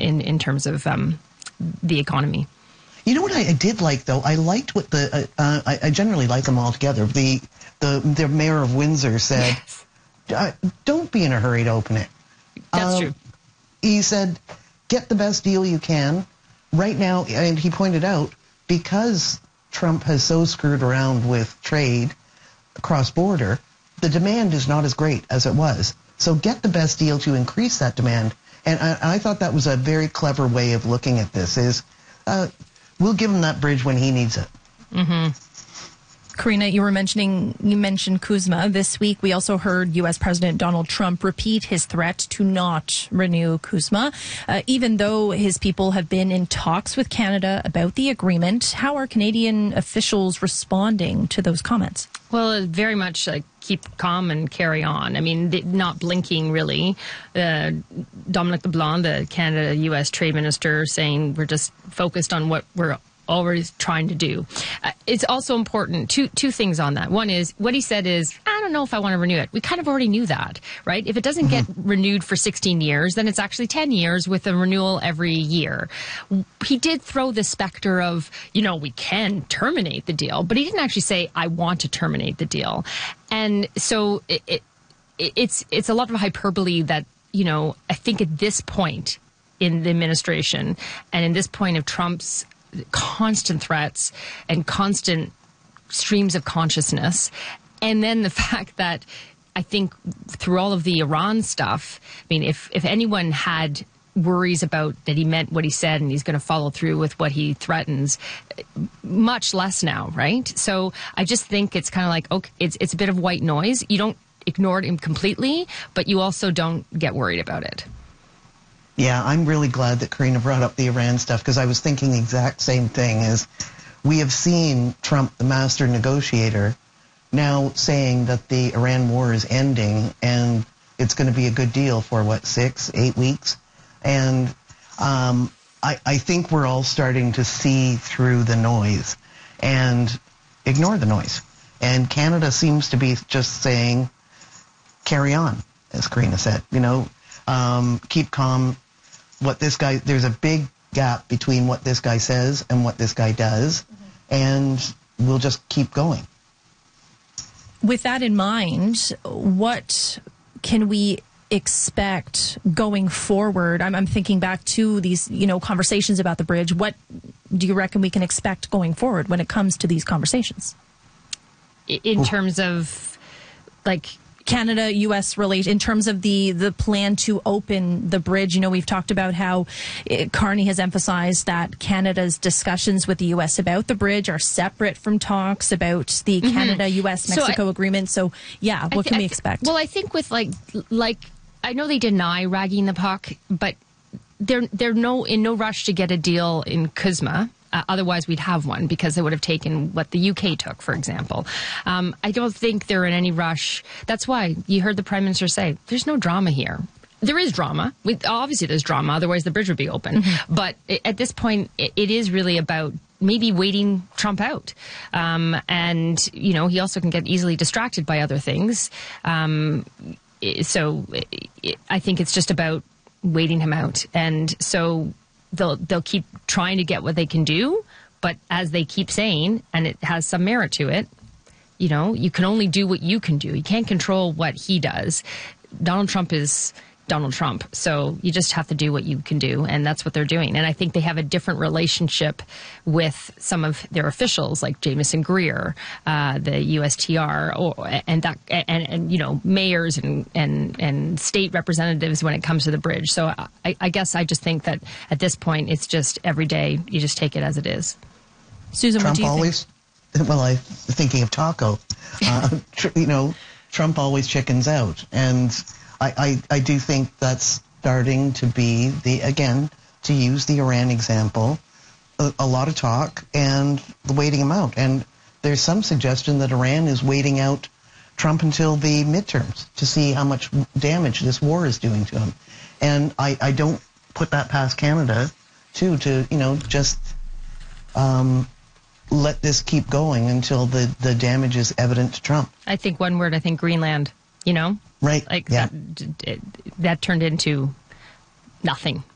in terms of the economy. You know what I did like, though? I liked what I generally like them all together. The mayor of Windsor said, yes. Don't be in a hurry to open it. That's true. He said, get the best deal you can. Right now, and he pointed out, because Trump has so screwed around with trade cross-border, the demand is not as great as it was. So get the best deal to increase that demand. And I thought that was a very clever way of looking at this, is we'll give him that bridge when he needs it. Mm-hmm. Karina, you mentioned CUSMA. This week, we also heard U.S. President Donald Trump repeat his threat to not renew CUSMA, even though his people have been in talks with Canada about the agreement. How are Canadian officials responding to those comments? Well, very much keep calm and carry on. I mean, not blinking, really. Dominic LeBlanc, the Canada-U.S. trade minister, saying we're just focused on what we're always trying to do. It's also important, two things on that. One is, what he said is, I don't know if I want to renew it. We kind of already knew that, right? If it doesn't get renewed for 16 years, then it's actually 10 years with a renewal every year. He did throw the specter of, we can terminate the deal, but he didn't actually say, I want to terminate the deal. And so it's a lot of hyperbole that, I think at this point in the administration and in this point of Trump's constant threats and constant streams of consciousness. And then the fact that I think through all of the Iran stuff, I mean, if anyone had worries about that he meant what he said and he's going to follow through with what he threatens, much less now, right? So I just think it's kind of like, okay, it's a bit of white noise. You don't ignore it completely, but you also don't get worried about it. Yeah, I'm really glad that Karina brought up the Iran stuff, because I was thinking the exact same thing. Is we have seen Trump, the master negotiator, now saying that the Iran war is ending and it's going to be a good deal for, 6-8 weeks? And I think we're all starting to see through the noise and ignore the noise. And Canada seems to be just saying, carry on, as Karina said, keep calm. There's a big gap between what this guy says and what this guy does, and we'll just keep going. With that in mind, what can we expect going forward? I'm thinking back to these, conversations about the bridge. What do you reckon we can expect going forward when it comes to these conversations? In terms of, Canada-U.S. relation, in terms of the plan to open the bridge. We've talked about how Carney has emphasized that Canada's discussions with the U.S. about the bridge are separate from talks about the Canada-U.S.-Mexico agreement. So, yeah, what can we expect? Well, I think with, I know they deny ragging the puck, but they're in no rush to get a deal in CUSMA. Otherwise, we'd have one, because they would have taken what the UK took, for example. I don't think they're in any rush. That's why you heard the Prime Minister say, there's no drama here. There is drama. Obviously, there's drama. Otherwise, the bridge would be open. But at this point, it is really about maybe waiting Trump out. And, he also can get easily distracted by other things. So I think it's just about waiting him out. And so they'll keep trying to get what they can do, but as they keep saying, and it has some merit to it, you can only do what you can do. You can't control what he does. Donald Trump is Donald Trump, so you just have to do what you can do, and that's what they're doing. And I think they have a different relationship with some of their officials, like Jamieson Greer, the USTR, and mayors and state representatives when it comes to the bridge. So I guess I just think that at this point, it's just every day you just take it as it is. Susan, Trump what do you think? Well, I'm thinking of Taco. Trump always chickens out, and I do think that's starting to be to use the Iran example, a lot of talk and waiting him out. And there's some suggestion that Iran is waiting out Trump until the midterms to see how much damage this war is doing to him. And I don't put that past Canada, too, to, just let this keep going until the damage is evident to Trump. I think one word, Greenland, Right. That turned into nothing.